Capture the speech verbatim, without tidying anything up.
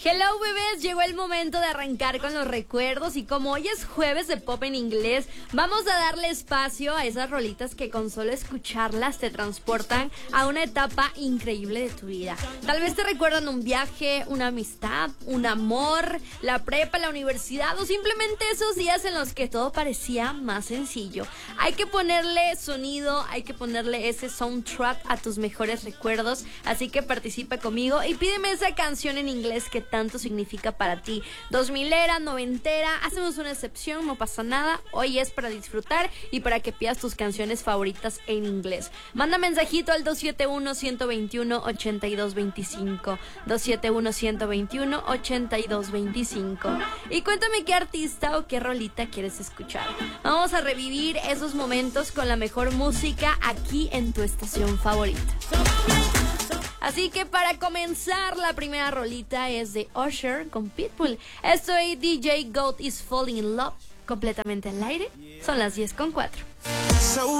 Hello bebés, llegó el momento de arrancar con los recuerdos y como hoy es jueves de pop en inglés, vamos a darle espacio a esas rolitas que con solo escucharlas te transportan a una etapa increíble de tu vida. Tal vez te recuerdan un viaje, una amistad, un amor, la prepa, la universidad o simplemente esos días en los que todo parecía más sencillo. Hay que ponerle sonido, hay que ponerle ese soundtrack a tus mejores recuerdos, así que participa conmigo y pídeme esa canción en inglés que tanto significa para ti. Dos milera, noventera, hacemos una excepción, no pasa nada. Hoy es para disfrutar y para que pidas tus canciones favoritas en inglés. Manda mensajito al dos siete uno, uno dos uno, ocho dos dos cinco. dos siete uno, uno dos uno, ocho dos dos cinco. Y cuéntame qué artista o qué rolita quieres escuchar. Vamos a revivir esos momentos con la mejor música aquí en tu estación favorita. Así que para comenzar, la primera rolita es de Usher con Pitbull. Esto es D J Goat is Falling in Love, completamente al aire. Son las diez con cuatro. So